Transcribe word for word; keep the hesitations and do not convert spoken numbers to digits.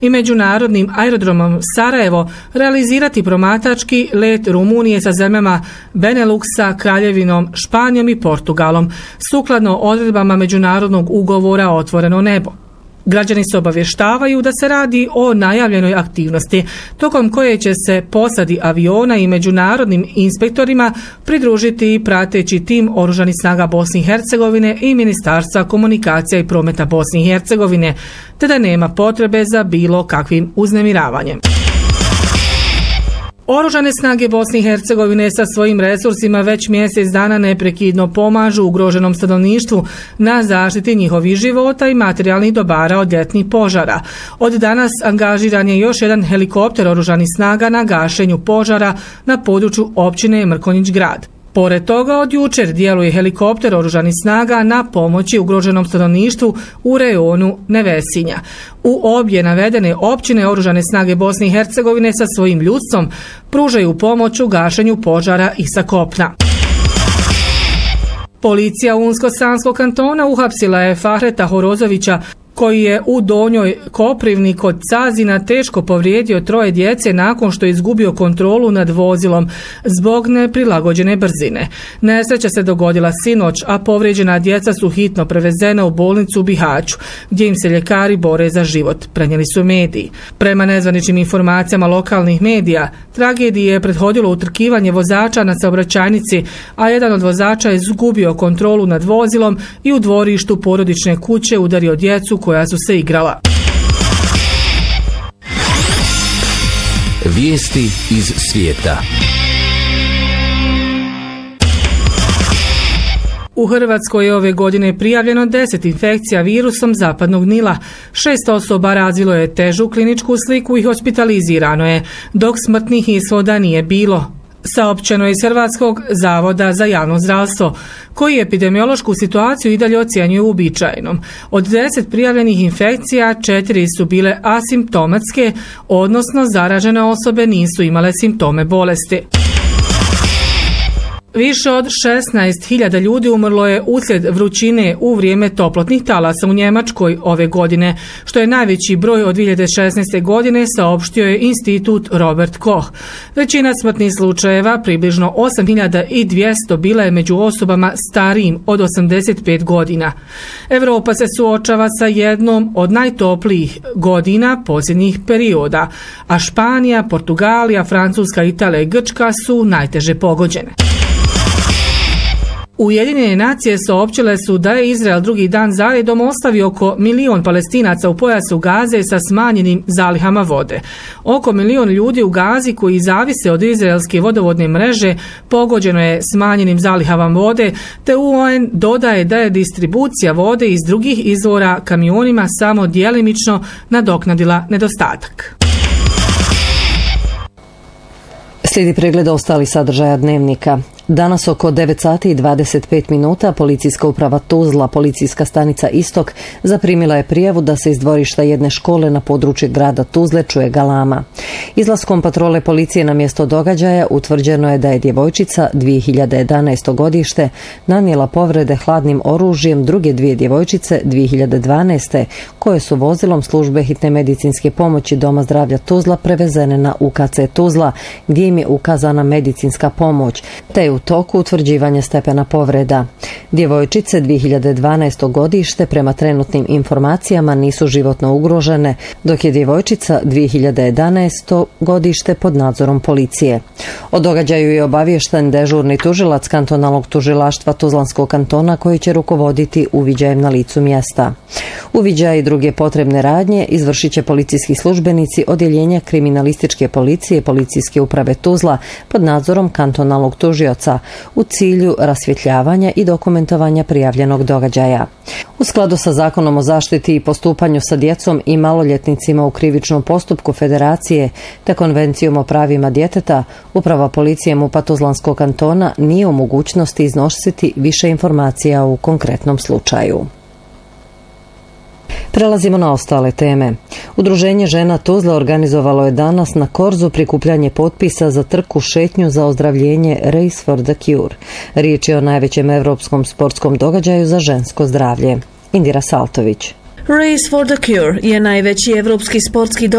i međunarodnim aerodromom Sarajevo realizirati promatrački let Rumunije sa zemljama Beneluksa, Kraljevinom Španijom i Portugalom, sukladno odredbama međunarodnog ugovora Otvoreno nebo. Građani se obavještavaju da se radi o najavljenoj aktivnosti, tokom koje će se posadi aviona i međunarodnim inspektorima pridružiti i prateći tim Oružanih snaga Bosne i Hercegovine i Ministarstva komunikacija i prometa Bosne i Hercegovine, te da nema potrebe za bilo kakvim uznemiravanjem. Oružane snage Bosne i Hercegovine sa svojim resursima već mjesec dana neprekidno pomažu ugroženom stanovništvu na zaštiti njihovih života i materijalnih dobara od ljetnih požara. Od danas angažiran je još jedan helikopter oružanih snaga na gašenju požara na području općine Mrkonjić Grad. Pored toga, od jučer djeluje helikopter oružanih snaga na pomoći ugroženom stanovništvu u rejonu Nevesinja. U obje navedene općine oružane snage Bosne i Hercegovine sa svojim ljudstvom pružaju pomoć u gašenju požara i sa kopna. Policija Unsko-Sanskog kantona uhapsila je Fahreta Horozovića, koji je u Donjoj Koprivni kod Cazina teško povrijedio troje djece nakon što je izgubio kontrolu nad vozilom zbog neprilagođene brzine. Nesreća se dogodila sinoć, a povrijeđena djeca su hitno prevezena u bolnicu u Bihaću, gdje im se ljekari bore za život, prenijeli su mediji. Prema nezvaničnim informacijama lokalnih medija, tragediji je prethodilo utrkivanje vozača na saobraćajnici, a jedan od vozača je izgubio kontrolu nad vozilom i u dvorištu porodične kuće udario djecu koja su se igrala. Vijesti iz svijeta. U Hrvatskoj je ove godine prijavljeno deset infekcija virusom zapadnog Nila. Šest osoba razvilo je težu kliničku sliku i hospitalizirano je, dok smrtnih ishoda nije bilo. Saopćeno je iz Hrvatskog zavoda za javno zdravstvo, koji epidemiološku situaciju i dalje ocjenjuje uobičajenom. Od deset prijavljenih infekcija, četiri su bile asimptomatske, odnosno zaražene osobe nisu imale simptome bolesti. Više od šesnaest hiljada ljudi umrlo je uslijed vrućine u vrijeme toplotnih talasa u Njemačkoj ove godine, što je najveći broj od dvije hiljade šesnaeste. godine, saopštio je institut Robert Koch. Većina smrtnih slučajeva, približno osam hiljada dvjesto, bila je među osobama starijim od osamdeset pet godina. Europa se suočava sa jednom od najtoplijih godina posljednjih perioda, a Španija, Portugalija, Francuska, Italija i Grčka su najteže pogođene. Ujedinjene nacije saopćile su da je Izrael drugi dan zaredom ostavio oko milion Palestinaca u pojasu Gaze sa smanjenim zalihama vode. Oko milion ljudi u Gazi koji zavise od izraelske vodovodne mreže pogođeno je smanjenim zalihama vode, te U N dodaje da je distribucija vode iz drugih izvora kamionima samo djelimično nadoknadila nedostatak. Slijedi pregled ostalih sadržaja dnevnika. Danas oko devet sati i dvadeset pet minuta policijska uprava Tuzla, policijska stanica Istok, zaprimila je prijavu da se iz dvorišta jedne škole na području grada Tuzle čuje galama. Izlaskom patrole policije na mjesto događaja utvrđeno je da je djevojčica dvije hiljade jedanaeste. godište nanijela povrede hladnim oružjem druge dvije djevojčice dvije hiljade dvanaeste. koje su vozilom službe hitne medicinske pomoći Doma zdravlja Tuzla prevezene na U K C Tuzla, gdje im je ukazana medicinska pomoć, te je u toku utvrđivanja stepena povreda. Djevojčice dvije hiljade dvanaeste. godište prema trenutnim informacijama nisu životno ugrožene, dok je djevojčica dvije hiljade jedanaeste. godište pod nadzorom policije. O događaju je obaviješten dežurni tužilac kantonalnog tužilaštva Tuzlanskog kantona, koji će rukovoditi uviđajem na licu mjesta. Uviđaj i druge potrebne radnje izvršit će policijski službenici odjeljenja kriminalističke policije policijske uprave Tuzla pod nadzorom kantonalnog tužioca u cilju rasvjetljavanja i dokumentovanja prijavljenog događaja. U skladu sa Zakonom o zaštiti i postupanju sa djecom i maloljetnicima u krivičnom postupku Federacije te Konvencijom o pravima djeteta, uprava policije MUP-a Tuzlanskog kantona nije u mogućnosti iznositi više informacija u konkretnom slučaju. Prelazimo na ostale teme. Udruženje žena Tuzla organizovalo je danas na Korzu prikupljanje potpisa za trku šetnju za ozdravljenje Race for the Cure. Riječ je o najvećem europskom sportskom događaju za žensko zdravlje. Indira Saltović. Race for the Cure je najveći evropski sportski događaj